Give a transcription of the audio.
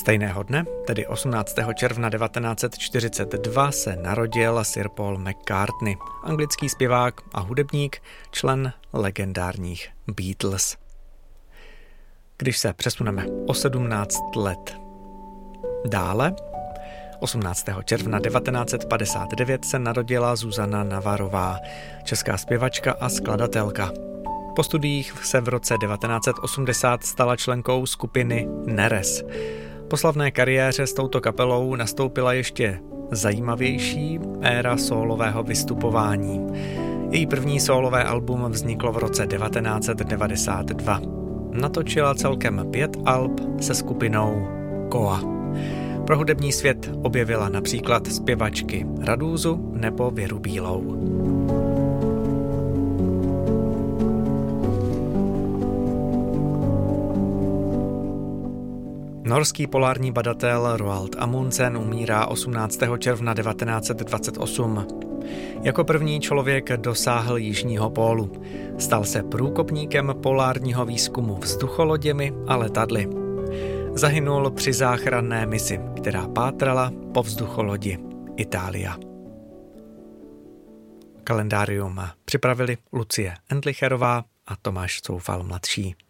Stejného dne, tedy 18. června 1942, se narodil Sir Paul McCartney, anglický zpěvák a hudebník, člen legendárních Beatles. Když se přesuneme o 17 let dále, 18. června 1959 se narodila Zuzana Navarová, česká zpěvačka a skladatelka. Po studiích se v roce 1980 stala členkou skupiny Neres. Po slavné kariéře s touto kapelou nastoupila ještě zajímavější éra sólového vystupování. Její první sólové album vzniklo v roce 1992. Natočila celkem 5 alb se skupinou Koa. Pro hudební svět objevila například zpěvačky Radúzu nebo Věru Bílou. Norský polární badatel Roald Amundsen umírá 18. června 1928. Jako první člověk dosáhl jižního pólu. Stal se průkopníkem polárního výzkumu vzducholoděmi a letadly. Zahynul při záchranné misi, která pátrala po vzducholodi Italia. Kalendárium připravili Lucie Endlicherová a Tomáš Coufal mladší.